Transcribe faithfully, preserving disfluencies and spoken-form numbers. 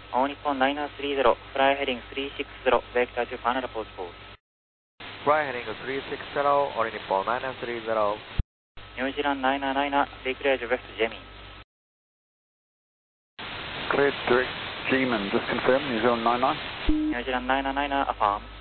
All Nippon nine three zero, fly heading three six zero, vector to Canada postcode. Fly heading three six zero, All Nippon nine three zero. New Zealand nine nine, declared west Jemmy. Cleared direct G-man, just confirm, New Zealand nine nine. New Zealand nine nine, affirm.